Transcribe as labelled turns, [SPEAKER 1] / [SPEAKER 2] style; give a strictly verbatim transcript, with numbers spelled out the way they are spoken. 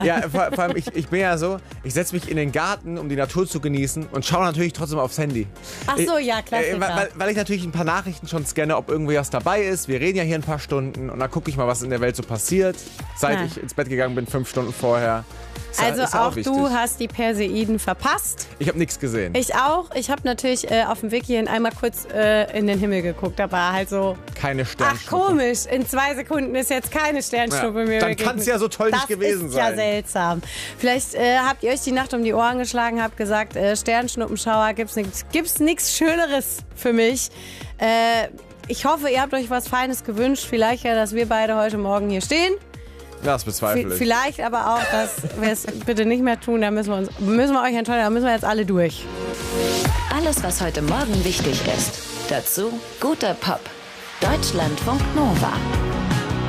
[SPEAKER 1] Ja, vor, vor allem, ich, ich bin ja so, ich setze mich in den Garten, um die Natur zu genießen und schaue natürlich trotzdem aufs Handy.
[SPEAKER 2] Ach so, ja, Klassiker.
[SPEAKER 1] Äh, weil, weil ich natürlich ein paar Nachrichten schon scanne, ob irgendwie was dabei ist. Wir reden ja hier ein paar Stunden und dann gucke ich mal, was in der Welt so passiert, seit
[SPEAKER 2] Ja.
[SPEAKER 1] ich ins Bett gegangen bin, fünf Stunden vorher. Ist ja-
[SPEAKER 2] Also
[SPEAKER 1] ist ja
[SPEAKER 2] auch
[SPEAKER 1] wichtig.
[SPEAKER 2] du hast die Perseiden verpasst.
[SPEAKER 1] Ich habe nichts gesehen.
[SPEAKER 2] Ich auch. Ich habe natürlich äh, auf dem Weg hierhin einmal kurz äh, in den Himmel geguckt. Da war halt so,
[SPEAKER 1] Keine
[SPEAKER 2] ach
[SPEAKER 1] Sternschnuppe.
[SPEAKER 2] komisch, in zwei Sekunden ist jetzt keine Sternschnuppe
[SPEAKER 1] Ja,
[SPEAKER 2] mir
[SPEAKER 1] dann
[SPEAKER 2] begegnet.
[SPEAKER 1] kann's ja so toll nicht
[SPEAKER 2] das
[SPEAKER 1] gewesen
[SPEAKER 2] ist
[SPEAKER 1] sein.
[SPEAKER 2] ja seltsam. Vielleicht äh, habt ihr euch die Nacht um die Ohren geschlagen, habt gesagt, äh, Sternschnuppenschauer, gibt's nichts gibt's nichts Schöneres für mich. Äh, ich hoffe, ihr habt euch was Feines gewünscht. Vielleicht ja, dass wir beide heute Morgen hier stehen.
[SPEAKER 1] Das bezweifle ich.
[SPEAKER 2] Vielleicht aber auch, dass wir es bitte nicht mehr tun. Da müssen wir, uns, müssen wir euch entscheiden. Da müssen wir jetzt alle durch.
[SPEAKER 3] Alles, was heute Morgen wichtig ist. Dazu guter Pop. Deutschlandfunk Nova.